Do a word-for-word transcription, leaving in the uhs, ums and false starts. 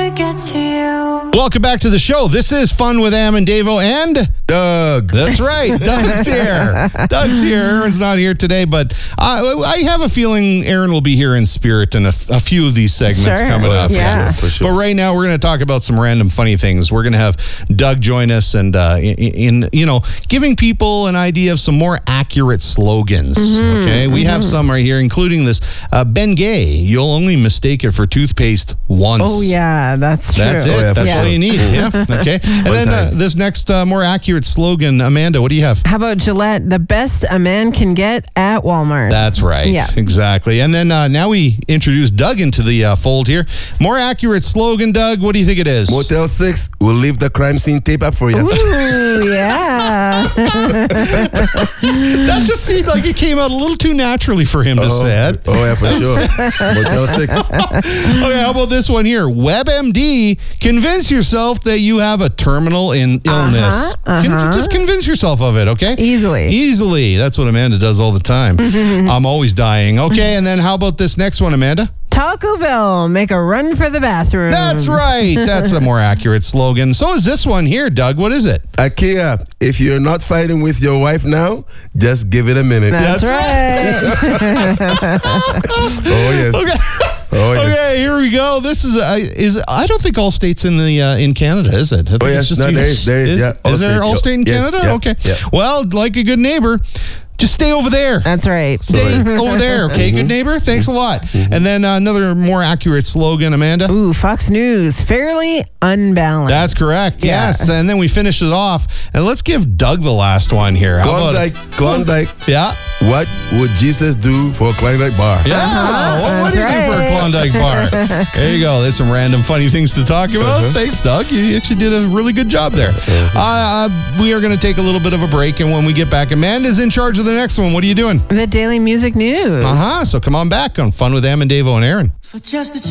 to get to you. Welcome back to the show. This is Fun with Am and Davo and Doug. That's right. Doug's here. Doug's here. Aaron's not here today, but I, I have a feeling Aaron will be here in spirit in a, a few of these segments Sure. coming up. Yeah. For sure. But right now, we're going to talk about some random funny things. We're going to have Doug join us and, uh, in, in, you know, giving people an idea of some more accurate slogans. Mm-hmm, okay? We mm-hmm. have some right here, including this uh, Ben Gay. You'll only mistake it for toothpaste once. Oh, yeah, that's true. That's it. Oh, yeah, That's yeah. all you need. Yeah. Okay. And then uh, this next uh, more accurate slogan, Amanda, what do you have? How about Gillette? The best a man can get at Walmart. That's right. Yeah. Exactly. And then uh, now we introduce Doug into the uh, fold here. More accurate slogan, Doug. What do you think it is? Motel six will leave the crime scene tape up for you. Ooh, yeah. That just seemed like it came out a little too naturally for him to Oh, say it. oh, yeah, for sure. Motel six. Okay, how about this one here? WebMD, convince yourself that you have a terminal in illness. Uh-huh, Con- uh-huh. just convince yourself of it, okay? Easily. Easily. That's what Amanda does all the time. I'm always dying. Okay, and then how about this next one, Amanda? Taco Bell, make a run for the bathroom. That's right. That's a more accurate slogan. So is this one here, Doug. What is it? IKEA, if you're not fighting with your wife now, just give it a minute. That's, That's right. Oh, yes. Okay. Oh, yes. Okay, here we go. This is uh, is I don't think Allstate's in the uh, in Canada, is it? I think Oh, it's yes. just No, you- there is- there is, is, yeah. is there Allstate, Allstate in yes, Canada? yeah, Okay. yeah. Well, like a good neighbor, just stay over there. That's right. Stay over there, okay, good neighbor? Thanks a lot. And then uh, another more accurate slogan, Amanda. Ooh, Fox News, fairly unbalanced. That's correct, Yeah. yes. And then we finish it off. And let's give Doug the last one here. How about Klondike, Klondike. Yeah. What would Jesus do for a Klondike bar? Yeah. Uh-huh, What would he that's do for a right. Klondike bar? There you go. There's some random funny things to talk about. Thanks, Doug. You actually did a really good job there. Uh, uh, we are going to take a little bit of a break, and when we get back, Amanda's in charge of the next one. What are you doing? The Daily Music News. Uh huh. So come on back on Fun with Am and Davo and Aaron. For just the